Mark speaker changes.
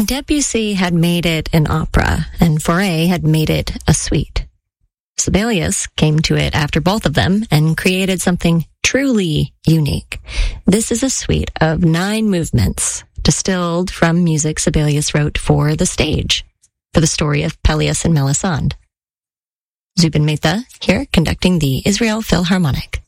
Speaker 1: Debussy had made it an opera, and Fauré had made it a suite. Sibelius came to it after both of them and created something truly unique. This is a suite of 9 movements, distilled from music Sibelius wrote for the stage, for the story of Pelleas and Melisande. Zubin Mehta here conducting the Israel Philharmonic.